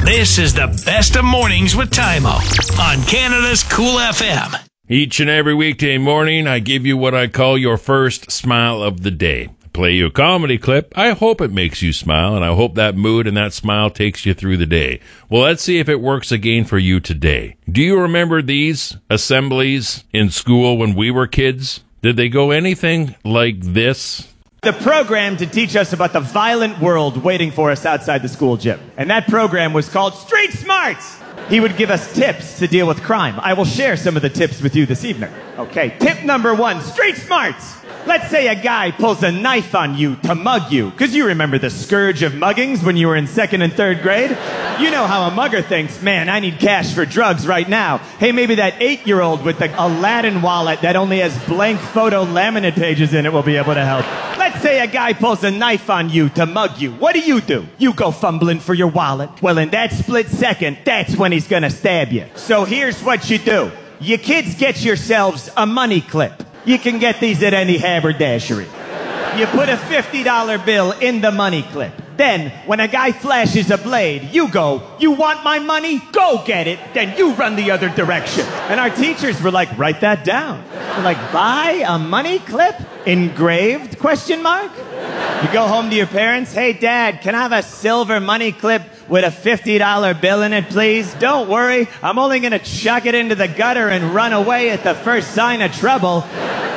This is the best of mornings with Tymo on Canada's Cool FM. Each and every weekday morning, I give you what I call your first smile of the day. Play you a comedy clip. I hope it makes you smile, and I hope that mood and that smile takes you through the day. Well, let's see if it works again for you today. Do you remember these assemblies in school when we were kids? Did they go anything like this? The program to teach us about the violent world waiting for us outside the school gym. And that program was called Street Smarts. He would give us tips to deal with crime. I will share some of the tips with you this evening. Okay, tip number 1, Street Smarts. Let's say a guy pulls a knife on you to mug you, because you remember the scourge of muggings when you were in 2nd and 3rd grade. You know how a mugger thinks, man, I need cash for drugs right now. Hey, maybe that 8-year-old with the Aladdin wallet that only has blank photo laminate pages in it will be able to help. Let's say a guy pulls a knife on you to mug you. What do? You go fumbling for your wallet. Well, in that split second, that's when he's gonna stab you. So here's what you do. You kids get yourselves a money clip. You can get these at any haberdashery. You put a $50 bill in the money clip. Then, when a guy flashes a blade, you go, you want my money? Go get it. Then you run the other direction. And our teachers were like, write that down. They're like, buy a money clip? Engraved? ? You go home to your parents, hey, Dad, can I have a silver money clip with a $50 bill in it, please? Don't worry, I'm only going to chuck it into the gutter and run away at the first sign of trouble.